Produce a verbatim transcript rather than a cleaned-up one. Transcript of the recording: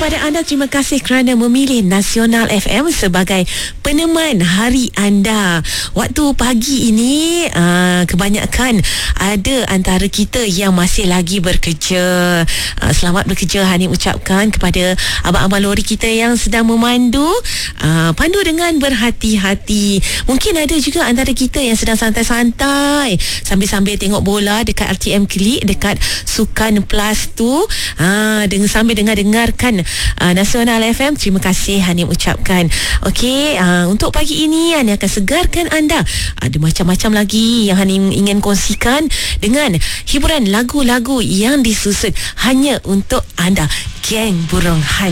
kepada anda, terima kasih kerana memilih Nasional F M sebagai peneman hari anda. Waktu pagi ini uh, kebanyakan ada antara kita yang masih lagi bekerja. Uh, selamat bekerja Hani ucapkan kepada abang-abang lori kita yang sedang memandu. Uh, pandu dengan berhati-hati. Mungkin ada juga antara kita yang sedang santai-santai sambil-sambil tengok bola dekat R T M Klik, dekat Sukan Plus tu. Uh, dengan sambil dengar-dengarkan uh, Nasional F M. Terima kasih Hani ucapkan. Okey, uh, untuk pagi ini Hani akan segarkan anda. Ada macam-macam lagi yang Hani ingin kongsikan dengan hiburan lagu-lagu yang disusun hanya untuk anda, geng Burung Hani.